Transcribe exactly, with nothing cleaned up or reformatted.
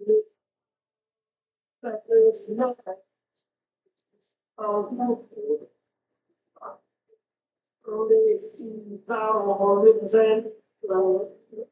But there's nothing. Um, only see thou represent love.